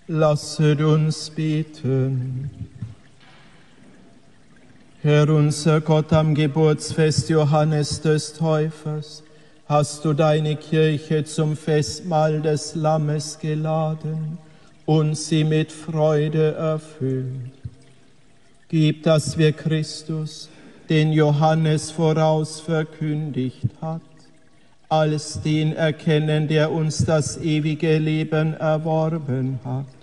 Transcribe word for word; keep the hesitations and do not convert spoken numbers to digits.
Lasset uns beten. Herr unser Gott, am Geburtsfest Johannes des Täufers hast du deine Kirche zum Festmahl des Lammes geladen und sie mit Freude erfüllt. Gib, dass wir Christus, den Johannes voraus verkündigt hat, als den erkennen, der uns das ewige Leben erworben hat